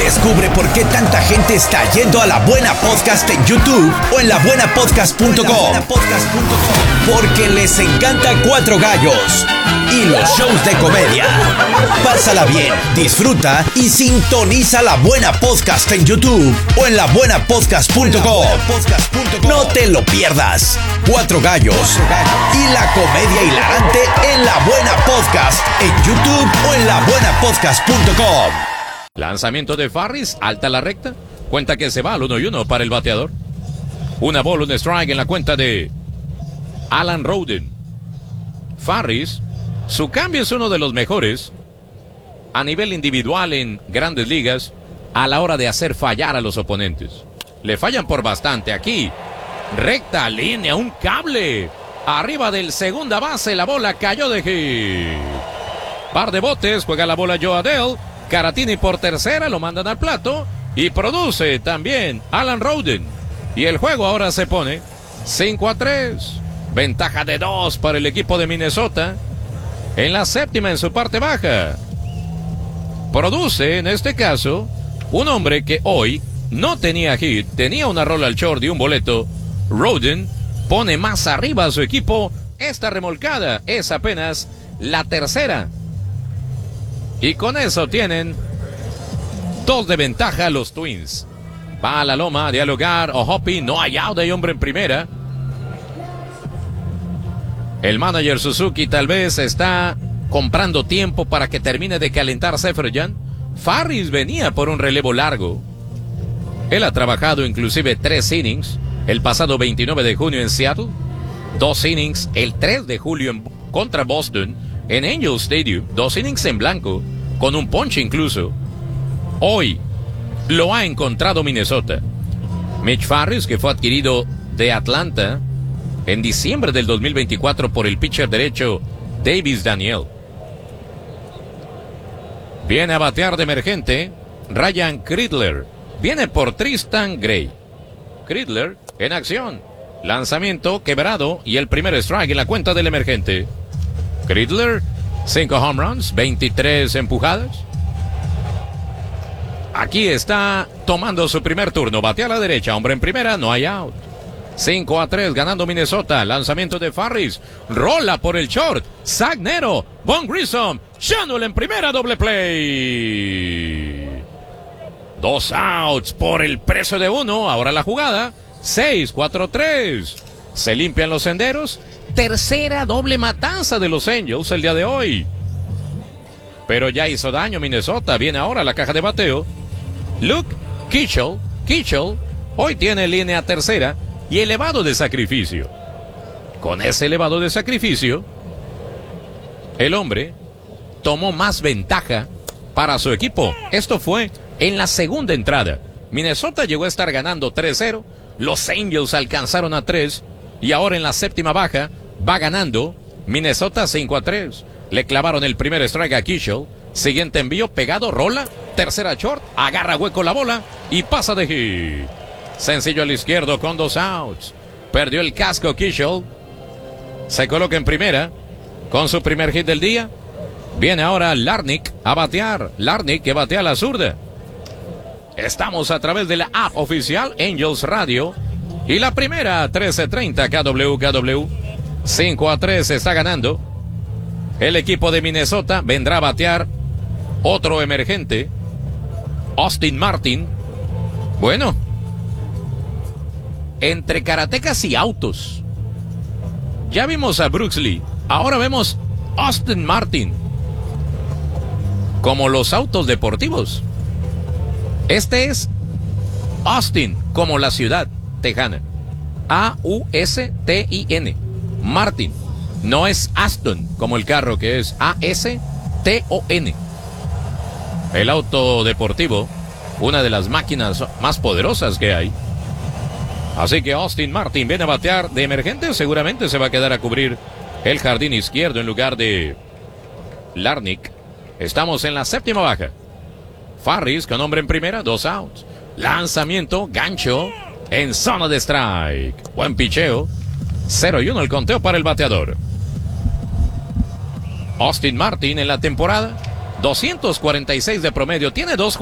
Descubre por qué tanta gente está yendo a La Buena Podcast en YouTube o en labuenapodcast.com. Porque les encanta Cuatro Gallos y los shows de comedia. Pásala bien, disfruta y sintoniza La Buena Podcast en YouTube o en labuenapodcast.com. No te lo pierdas. Cuatro Gallos y la comedia hilarante en La Buena Podcast en YouTube o en labuenapodcast.com. Lanzamiento de Farris, alta la recta. Cuenta que se va al 1-1 para el bateador. Una bola, un strike en la cuenta de Alan Rowden. Farris, su cambio es uno de los mejores a nivel individual en grandes ligas a la hora de hacer fallar a los oponentes. Le fallan por bastante aquí. Recta, línea, un cable. Arriba del segunda base, la bola cayó de hit. Par de botes, juega la bola Joe Adell. Caratini por tercera, lo mandan al plato y produce también Alan Rowden. Y el juego ahora se pone 5-3. Ventaja de 2 para el equipo de Minnesota. En la séptima en su parte baja. Produce, en este caso, un hombre que hoy no tenía hit, tenía una rola al short y un boleto. Rowden pone más arriba a su equipo. Esta remolcada es apenas la tercera. Y con eso tienen 2 de ventaja los Twins. Va a la loma a dialogar Ohopi, no hay out, hay hombre en primera. El manager Suzuki tal vez está comprando tiempo para que termine de calentar Seferian. Farris venía por un relevo largo. Él ha trabajado inclusive 3 innings el pasado 29 de junio en Seattle. 2 innings el 3 de julio contra Boston en Angel Stadium. 2 innings en blanco, con un ponche incluso. Hoy lo ha encontrado Minnesota. Mitch Farris, que fue adquirido de Atlanta en diciembre del 2024 por el pitcher derecho Davis Daniel. Viene a batear de emergente Ryan Kreidler. Viene por Tristan Gray. Kreidler en acción. Lanzamiento quebrado y el primer strike en la cuenta del emergente. Kreidler, 5 home runs, 23 empujadas. Aquí está tomando su primer turno. Batea a la derecha, hombre en primera, no hay out. 5-3 ganando Minnesota. Lanzamiento de Farris. Rola por el short. Zach Nero. Von Grissom. Shannon en primera, doble play. 2 outs por el precio de 1. Ahora la jugada. 6-4-3. Se limpian los senderos. Tercera doble matanza de los Angels el día de hoy. Pero ya hizo daño Minnesota. Viene ahora la caja de bateo. Luke Kitchell. Kitchell hoy tiene línea tercera y elevado de sacrificio. Con ese elevado de sacrificio, el hombre tomó más ventaja para su equipo. Esto fue en la segunda entrada. Minnesota llegó a estar ganando 3-0. Los Angels alcanzaron a 3. Y ahora en la séptima baja va ganando Minnesota 5-3. Le clavaron el primer strike a Kitchell. Siguiente envío, pegado, rola. Tercera short, agarra hueco la bola y pasa de hit. Sencillo al izquierdo con 2 outs. Perdió el casco Kitchell. Se coloca en primera con su primer hit del día. Viene ahora Larnach a batear. Larnach que batea a la zurda. Estamos a través de la app oficial Angels Radio. Y la primera 13:30 KWKW. 5-3 está ganando. El equipo de Minnesota vendrá a batear otro emergente. Austin Martin. Bueno, entre karatecas y autos. Ya vimos a Brooks Lee. Ahora vemos Austin Martin. Como los autos deportivos. Este es Austin, como la ciudad tejana. A-U-S-T-I-N. Martin. No es Aston, como el carro que es A-S-T-O-N. El auto deportivo, una de las máquinas más poderosas que hay. Así que Austin Martin viene a batear de emergente. Seguramente se va a quedar a cubrir el jardín izquierdo en lugar de Larnach. Estamos en la séptima baja. Farris con hombre en primera, 2 outs. Lanzamiento, gancho en zona de strike. Buen picheo. 0-1 el conteo para el bateador. Austin Martin en la temporada, 246 de promedio, tiene 2